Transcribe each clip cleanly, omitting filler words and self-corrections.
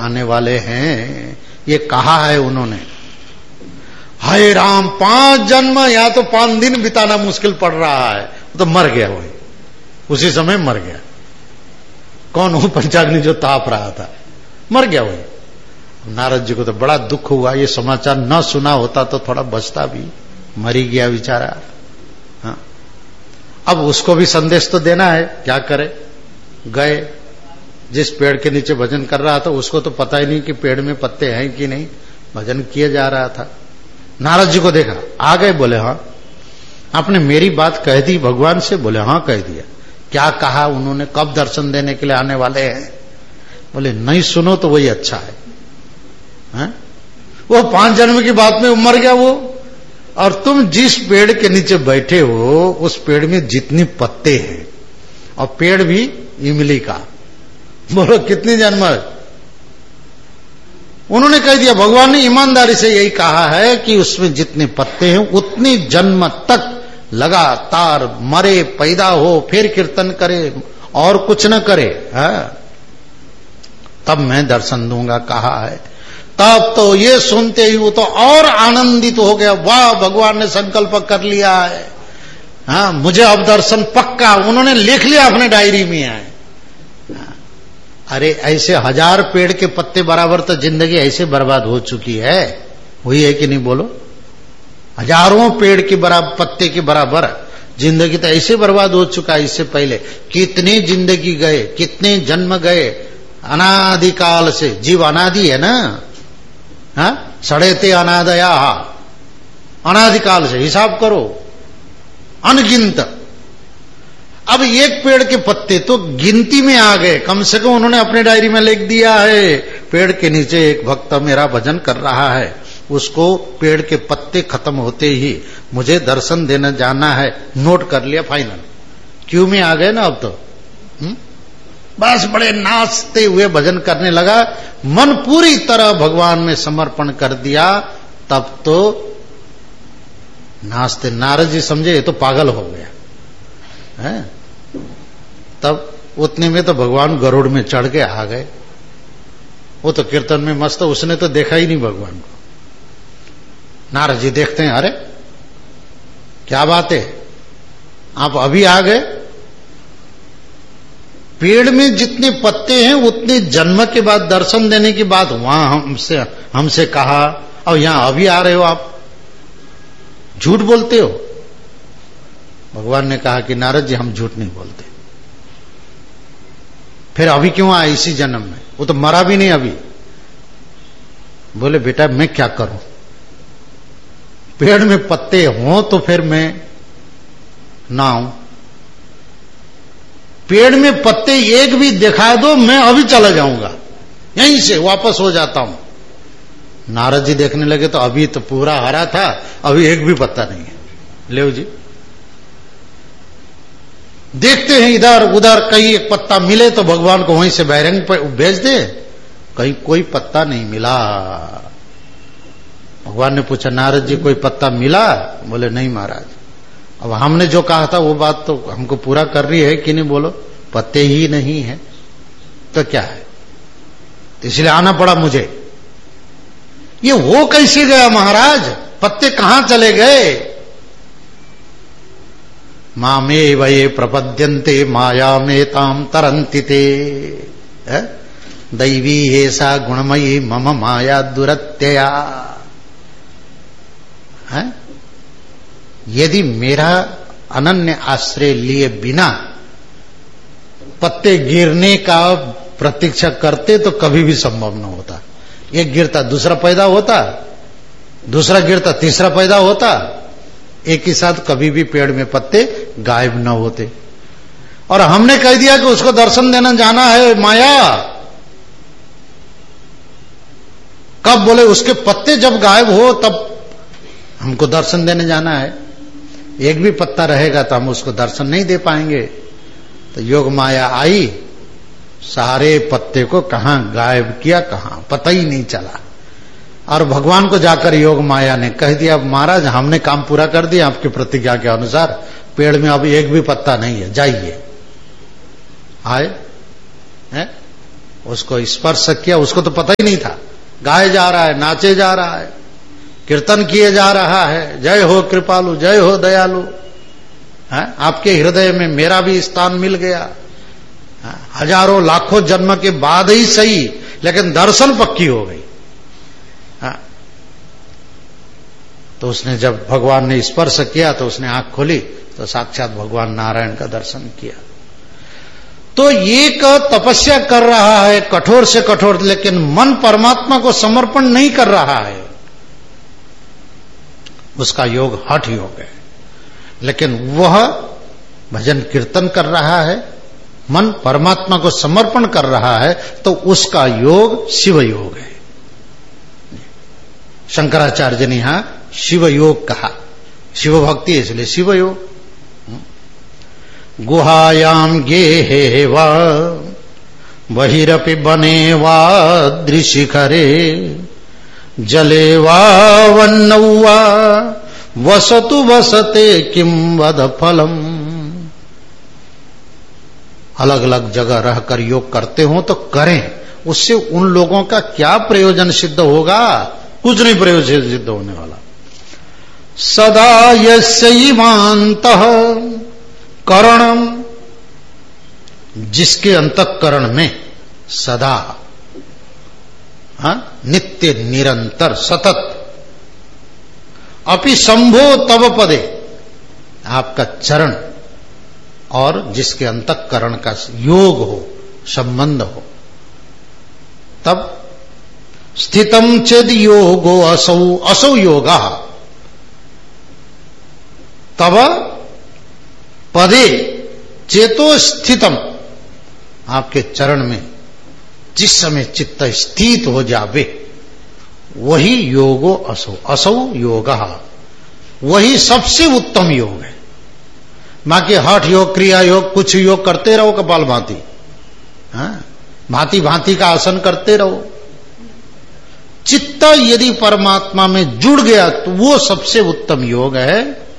आने वाले हैं, ये कहा है उन्होंने। हाय राम, 5 जन्म या तो 5 दिन बिताना मुश्किल पड़ रहा है, तो मर गया वही, उसी समय मर गया। कौन हो? पंचाग्नि जो ताप रहा था, मर गया वही। नारद जी को तो बड़ा दुख हुआ, ये समाचार न सुना होता तो थोड़ा बचता भी, मर ही गया बेचारा। हाँ, अब उसको भी संदेश तो देना है, क्या करे। गए, जिस पेड़ के नीचे भजन कर रहा था उसको तो पता ही नहीं कि पेड़ में पत्ते हैं कि नहीं, भजन किया जा रहा था। नारद जी को देखा, आ गए, बोले हाँ आपने मेरी बात कह दी भगवान से? बोले हाँ कह दिया। क्या कहा उन्होंने, कब दर्शन देने के लिए आने वाले हैं? बोले नहीं सुनो तो वही अच्छा है। वो 5 जन्म की बात में मर गया वो, और तुम जिस पेड़ के नीचे बैठे हो उस पेड़ में जितनी पत्ते हैं, और पेड़ भी इमली का, बोलो कितनी जन्म है? उन्होंने कह दिया, भगवान ने ईमानदारी से यही कहा है कि उसमें जितने पत्ते हैं उतनी जन्म तक लगातार मरे, पैदा हो, फिर कीर्तन करे और कुछ न करे, है? तब मैं दर्शन दूंगा कहा है। तब तो ये सुनते ही वो तो और आनंदित हो गया, वाह भगवान ने संकल्प कर लिया है, हाँ मुझे अब दर्शन पक्का। उन्होंने लिख लिया अपने डायरी में है। अरे ऐसे 1000 पेड़ के पत्ते बराबर तो जिंदगी ऐसे बर्बाद हो चुकी है, हुई है कि नहीं बोलो? हजारों पेड़ के बराबर, पत्ते के बराबर जिंदगी तो ऐसे बर्बाद हो चुका है। इससे पहले कितने जिंदगी गए, कितने जन्म गए, अनादिकाल से। जीव अनादि है ना, हाँ सड़ेते अनादया, अनादिकाल से हिसाब करो, अनगिनत। अब एक पेड़ के पत्ते तो गिनती में आ गए, कम से कम उन्होंने अपने डायरी में लिख दिया है, पेड़ के नीचे एक भक्त मेरा भजन कर रहा है, उसको पेड़ के पत्ते खत्म होते ही मुझे दर्शन देने जाना है, नोट कर लिया, फाइनल। क्यों में आ गए ना अब तो। बस बड़े नाचते हुए भजन करने लगा, मन पूरी तरह भगवान में समर्पण कर दिया। तब तो नाचते, नारद जी समझे ये तो पागल हो गया है। तब उतने में तो भगवान गरुड़ में चढ़ के आ गए। वो तो कीर्तन में मस्त, उसने तो देखा ही नहीं भगवान को। नारद जी देखते हैं, अरे क्या बात है, आप अभी आ गए? पेड़ में जितने पत्ते हैं उतने जन्म के बाद दर्शन देने की बात वहां हमसे कहा, और यहां अभी आ रहे हो आप, झूठ बोलते हो। भगवान ने कहा कि नारद जी हम झूठ नहीं बोलते। फिर अभी क्यों आए इसी जन्म में? वो तो मरा भी नहीं अभी। बोले बेटा मैं क्या करूं, पेड़ में पत्ते हों तो फिर मैं ना आऊं, पेड़ में पत्ते एक भी दिखा दो मैं अभी चला जाऊंगा, यहीं से वापस हो जाता हूं। नारद जी देखने लगे तो अभी तो पूरा हरा था, अभी एक भी पत्ता नहीं है। ले जी, देखते हैं इधर उधर, कहीं एक पत्ता मिले तो भगवान को वहीं से बहिरंग पर भेज दे। कहीं कोई पत्ता नहीं मिला। भगवान ने पूछा नारद जी कोई पत्ता मिला? बोले नहीं महाराज। अब हमने जो कहा था वो बात तो हमको पूरा कर रही है कि नहीं? बोलो पत्ते ही नहीं है तो क्या है, तो इसलिए आना पड़ा मुझे। ये हो कैसे गया महाराज, पत्ते कहां चले गए? मामे वये प्रपद्यन्ते माया में ताम तरंति ते, दैवी ऐसा गुणमयी मम माया दुरत्यया। यदि मेरा अनन्य आश्रय लिए बिना पत्ते गिरने का प्रतीक्षा करते तो कभी भी संभव न होता। एक गिरता दूसरा पैदा होता, दूसरा गिरता तीसरा पैदा होता, एक ही साथ कभी भी पेड़ में पत्ते गायब न होते। और हमने कह दिया कि उसको दर्शन देना जाना है माया। कब? बोले उसके पत्ते जब गायब हो तब हमको दर्शन देने जाना है। एक भी पत्ता रहेगा तो हम उसको दर्शन नहीं दे पाएंगे। तो योग माया आई, सारे पत्ते को कहां गायब किया, कहां पता ही नहीं चला। और भगवान को जाकर योग माया ने कह दिया महाराज हमने काम पूरा कर दिया आपकी प्रतिज्ञा के अनुसार, पेड़ में अब एक भी पत्ता नहीं है, जाइए। आए हैं? उसको स्पर्श किया, उसको तो पता ही नहीं था। गाए जा रहा है, नाचे जा रहा है, कीर्तन किए जा रहा है, जय हो कृपालु, जय हो दयालु, आपके हृदय में मेरा भी स्थान मिल गया। हजारों लाखों जन्म के बाद ही सही, लेकिन दर्शन पक्की हो गई। तो उसने जब भगवान ने स्पर्श किया तो उसने आंख खोली तो साक्षात भगवान नारायण का दर्शन किया। तो एक तपस्या कर रहा है कठोर से कठोर, लेकिन मन परमात्मा को समर्पण नहीं कर रहा है, उसका योग हठ योग है। लेकिन वह भजन कीर्तन कर रहा है, मन परमात्मा को समर्पण कर रहा है, तो उसका योग शिव योग है। शंकराचार्य ने यहां शिव योग कहा, शिव भक्ति इसलिए शिव योग। गुहायाम गेहे वा बहिरपि बने वा दृशिखरे जले वा वन्नौ वा वसतु वसते किम वद फलम। अलग अलग जगह रहकर योग करते हो तो करें, उससे उन लोगों का क्या प्रयोजन सिद्ध होगा? कुछ नहीं प्रयोजन सिद्ध होने वाला। सदा यस्यैवान्तः करणम, जिसके अंतःकरण में सदा नित्य निरंतर सतत अपि शंभो तव पदे, आपका चरण, और जिसके अंतःकरण का योग हो, संबंध हो, तब स्थितम चेद योगो असौ असौ योगा तब पदे चेतो स्थितम, आपके चरण में जिस समय चित्त स्थित हो जावे वही योगो असौ असौ योगा, वही सबसे उत्तम योग है। बाकी हठ योग, क्रिया योग, कुछ योग करते रहो कपाल भांति, भांति भांति का आसन करते रहो। चित्त यदि परमात्मा में जुड़ गया तो वो सबसे उत्तम योग है,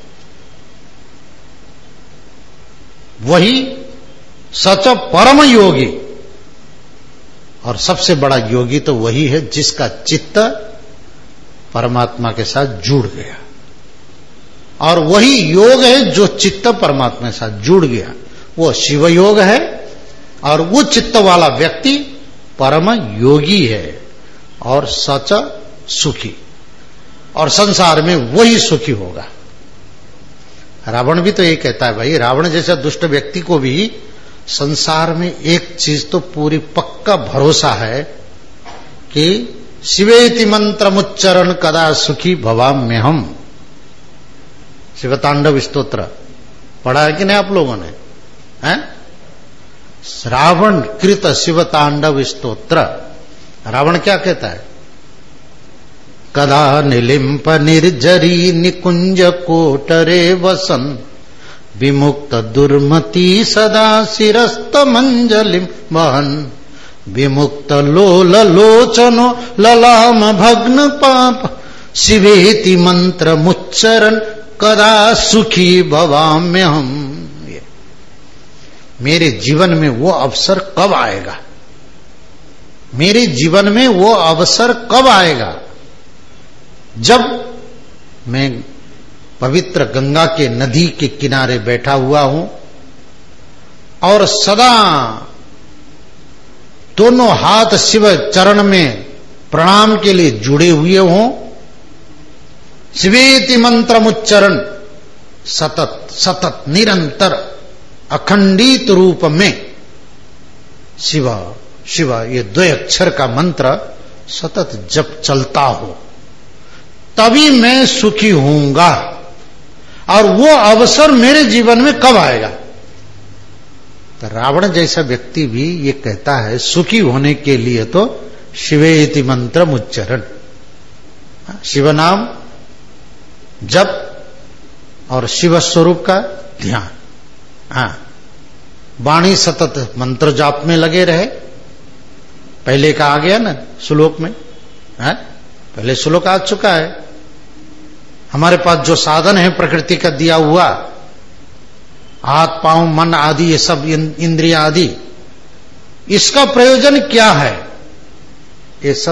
वही सच परम योगी। और सबसे बड़ा योगी तो वही है जिसका चित्त परमात्मा के साथ जुड़ गया, और वही योग है जो चित्त परमात्मा के साथ जुड़ गया, वो शिव योग है। और वो चित्त वाला व्यक्ति परम योगी है और सच सुखी, और संसार में वही सुखी होगा। रावण भी तो ये कहता है भाई, रावण जैसा दुष्ट व्यक्ति को भी संसार में एक चीज तो पूरी पक्का भरोसा है कि शिवेति मंत्रमुच्चरण कदा सुखी भवाम्य हम। शिव तांडव स्तोत्र पढ़ा है कि नहीं आप लोगों ने? हैं? रावण कृत शिव तांडव स्तोत्र। रावण क्या कहता है? कदा निलिंप निर्जरी निकुंज कोटरे वसन विमुक्त दुर्मति सदा शिरस्त मंजलिम वहन विमुक्त लोल लोचनो ललाम भग्न पाप शिवेति मंत्र मुच्चरण कदा सुखी भवाम्य हम। मेरे जीवन में वो अवसर कब आएगा? मेरे जीवन में वो अवसर कब आएगा जब मैं पवित्र गंगा के नदी के किनारे बैठा हुआ हूं और सदा दोनों हाथ शिव चरण में प्रणाम के लिए जुड़े हुए हों। शिवेति मंत्रमुच्चरण सतत सतत निरंतर अखंडित रूप में शिव शिव ये दो अक्षर का मंत्र सतत जब चलता हो तभी मैं सुखी होऊंगा। और वो अवसर मेरे जीवन में कब आएगा? तो रावण जैसा व्यक्ति भी ये कहता है सुखी होने के लिए तो शिवेति मंत्र उच्चारण, शिव नाम जप और शिव स्वरूप का ध्यान। वाणी सतत मंत्र जाप में लगे रहे। पहले का आ गया ना श्लोक में, पहले श्लोक आ चुका है। हमारे पास जो साधन है प्रकृति का दिया हुआ, हाथ पांव मन आदि ये सब इंद्रियां आदि, इसका प्रयोजन क्या है, ये सब